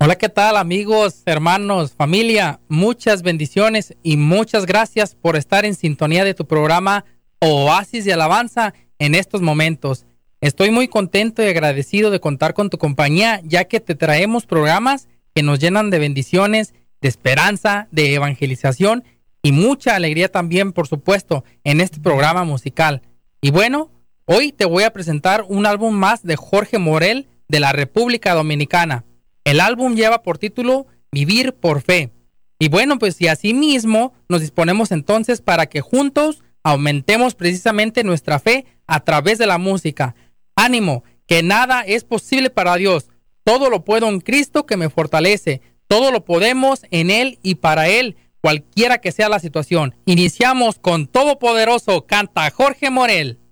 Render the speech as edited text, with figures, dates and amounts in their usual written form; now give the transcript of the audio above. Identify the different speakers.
Speaker 1: Hola, ¿qué tal amigos, hermanos, familia? Muchas bendiciones y muchas gracias por estar en sintonía de tu programa Oasis de Alabanza en estos momentos. Estoy muy contento y agradecido de contar con tu compañía, ya que te traemos programas que nos llenan de bendiciones, de esperanza, de evangelización y mucha alegría también, por supuesto, en este programa musical. Y bueno, hoy te voy a presentar un álbum más de Jorge Morel de la República Dominicana. El álbum lleva por título Vivir por Fe. Y bueno, pues y así mismo nos disponemos entonces para que juntos aumentemos precisamente nuestra fe a través de la música. Ánimo, que nada es posible para Dios. Todo lo puedo en Cristo que me fortalece. Todo lo podemos en Él y para Él, cualquiera que sea la situación. Iniciamos con Todopoderoso, canta Jorge Morel.